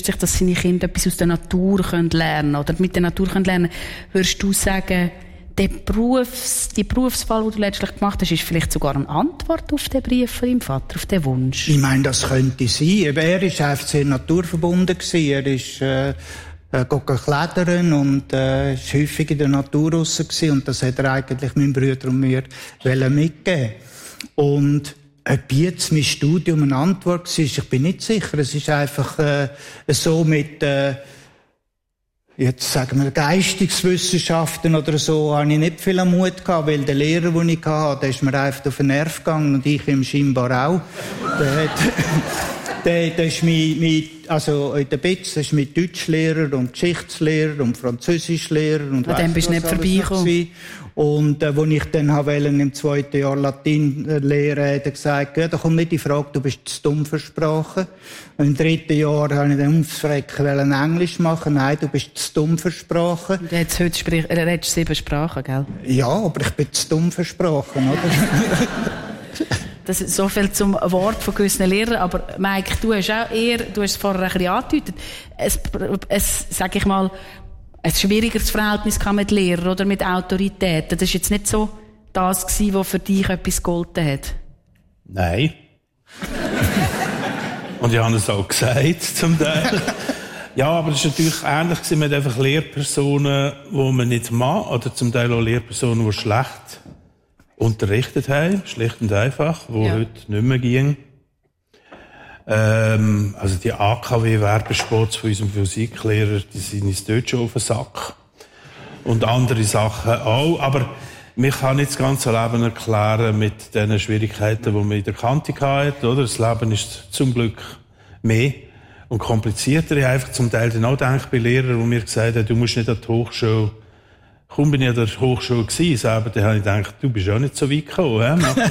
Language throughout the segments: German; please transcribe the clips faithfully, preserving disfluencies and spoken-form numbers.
wünscht sich, dass seine Kinder etwas aus der Natur lernen können oder mit der Natur lernen können, würdest du sagen, der Berufs, die Berufswahl, die du letztlich gemacht hast, ist vielleicht sogar eine Antwort auf den Brief von deinem Vater, auf den Wunsch? Ich meine, das könnte sein. Aber er war einfach sehr naturverbunden gewesen. Er ist, äh, äh, klettern und, äh, ist häufig in der Natur draussen gewesen. Und das hat er eigentlich meinem Bruder und mir mitgegeben. Und, ob jetzt mein Studium eine Antwort war, ich bin nicht sicher. Es ist einfach, äh, so mit, äh, jetzt sagen wir Geisteswissenschaften oder so, habe ich nicht viel Mut gehabt, weil der Lehrer, den ich hatte, der ist mir einfach auf den Nerv gegangen und ich ihm scheinbar auch. Der, hat, der, der ist mein, mein, also in der B I T S, das ist mein Deutschlehrer und Geschichtslehrer und Französischlehrer und an dem bist du nicht vorbeigekommen. Und äh, als ich dann wollte, im zweiten Jahr Latein äh, lehren, hat er gesagt, ja, da kommt nicht die Frage, du bist zu dumm für Sprachen. Und im dritten Jahr habe ich dann ums Frecken Englisch machen. Nein, du bist zu dumm für Sprachen. Und jetzt heute sprich, äh, redest du sieben Sprachen, gell? Ja, aber ich bin zu dumm für Sprachen, oder? Das ist so viel zum Wort von gewissen Lehrern. Aber Mike, du hast auch eher, du hast es vorher ein bisschen angedeutet, es, es, sag ich mal, ein schwierigeres Verhältnis mit Lehrern oder mit Autoritäten. Das war jetzt nicht so das gewesen, was für dich etwas gegolten hat. Nein. Und ich habe es auch gesagt, zum Teil. Ja, aber es war natürlich ähnlich gewesen mit einfach Lehrpersonen, die man nicht mag, oder zum Teil auch Lehrpersonen, die schlecht unterrichtet haben, schlicht und einfach, die ja. heute nicht mehr gingen. Ähm, also die A K W-Werbespots von unserem Physiklehrer, die sind uns dort schon auf den Sack. Und andere Sachen auch. Aber man kann nicht das ganze Leben erklären mit den Schwierigkeiten, die man in der Kante hatte, oder? Das Leben ist zum Glück mehr und komplizierter. Ich habe einfach zum Teil dann auch gedacht bei Lehrern, die mir gesagt haben, du musst nicht an die Hochschule. Kaum bin ich an der Hochschule gewesen, selber, dann habe ich gedacht, du bist auch nicht so weit gekommen, he?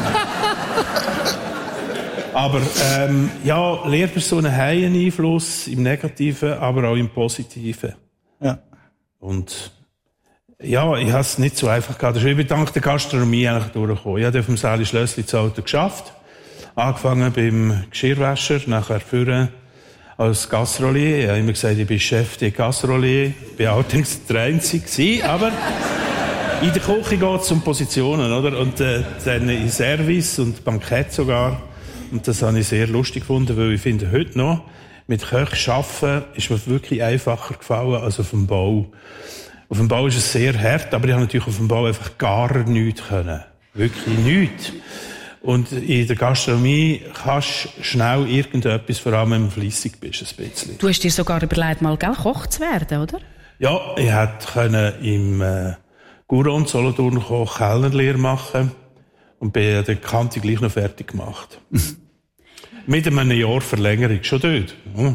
Aber ähm, ja, Lehrpersonen haben einen Einfluss im Negativen, aber auch im Positiven. Ja. Und ja, ich habe es nicht so einfach gehabt. Das ist wie dank der Gastronomie eigentlich durchgekommen. Ich habe auf dem Säli Schlössli zu Alter geschafft. Angefangen beim Geschirrwäscher, nachher führen als Gastrolier. Ich habe immer gesagt, ich bin Chef der Gastrolier. Ich war allerdings der Einzige, aber in der Küche geht es um Positionen, oder? Und äh, dann in Service und Bankett sogar. Und das habe ich sehr lustig gefunden, weil ich finde, heute noch, mit Köchen arbeiten, ist mir wirklich einfacher gefallen als auf dem Bau. Auf dem Bau ist es sehr hart, aber ich habe natürlich auf dem Bau einfach gar nichts können. Wirklich nichts. Und in der Gastronomie kannst du schnell irgendetwas, vor allem wenn du fleissig bist, ein bisschen. Du hast dir sogar überlegt, mal gell, Koch zu werden, oder? Ja, ich hätte im äh, Gouron Solothurn Kellnerlehre machen und bin an der Kante gleich noch fertig gemacht. Mit einem Jahr Verlängerung, schon dort. Hm.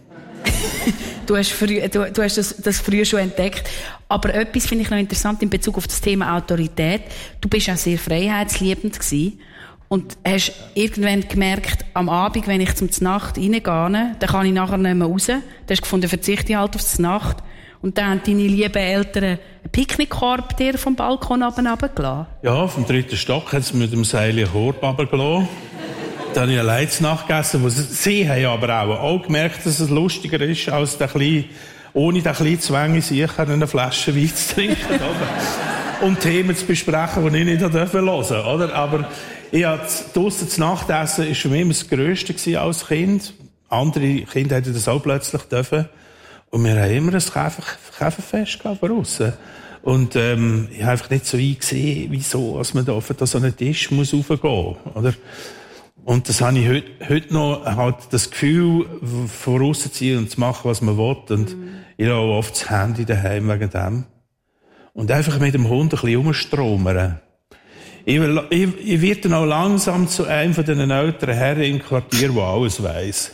Du hast, früh, du, du hast das, das früher schon entdeckt. Aber etwas finde ich noch interessant in Bezug auf das Thema Autorität. Du bist auch sehr freiheitsliebend gewesen. Und hast irgendwann gemerkt, am Abend, wenn ich zum Znacht reingehe, dann kann ich nachher nicht mehr raus. Dann hast du gefunden, verzichte ich halt auf die Znacht. Und dann haben deine lieben Eltern einen Picknickkorb dir vom Balkon runtergelassen. Ja, vom dritten Stock hat sie mit dem Seil einen Korb runtergelassen. Dann habe ich eine Leiznacht gegessen. Wo sie, sie haben aber auch, auch gemerkt, dass es lustiger ist, als der kleine, ohne den kleinen Zwang in sich eine Flasche Wein zu trinken. Oder? Und Themen zu besprechen, die ich nicht hören durfte. Oder? Aber ich hatte draussen das Nachtessen war für mich immer das Grösste als Kind. Andere Kinder hätten das auch plötzlich dürfen. Und wir haben immer ein Käferfest gehabt von aussen. Und, ähm, ich habe einfach nicht so eingesehen, wieso, als man da auf so einen Tisch muss raufgehen muss, oder? Und das habe ich heute, heute noch, halt das Gefühl, vorauszuziehen und zu machen, was man will. Und mhm. ich habe auch oft das Handy daheim wegen dem. Und einfach mit dem Hund ein bisschen rumstromern. Ich, ich, ich werde dann auch langsam zu einem von diesen älteren Herren im Quartier, der alles weiss.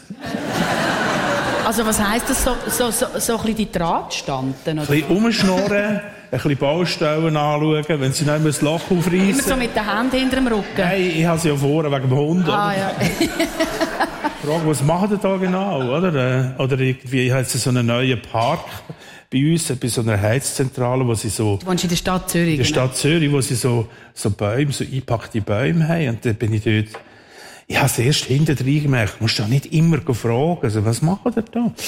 Also was heisst das, so, so, so, so ein bisschen die Drahtstanden? Ein bisschen rumschnorren, ein bisschen Baustellen anschauen, wenn sie noch ein Loch aufreissen. Immer so mit den Händen hinter dem Rücken? Nein, ich habe sie ja vorne wegen dem Hund. Ah, ja. Frage, was machen die da genau? Oder, oder irgendwie, ich habe jetzt so einen neuen Park bei uns, bei so einer Heizzentrale, wo sie so... Du wohnst in der Stadt Zürich, In der Stadt Zürich, wo sie so, so Bäume, so eingepackte Bäume haben. Und dann bin ich dort... Ich habe es erst hinten drin gemerkt, du musst doch nicht immer fragen, also, was machen die da?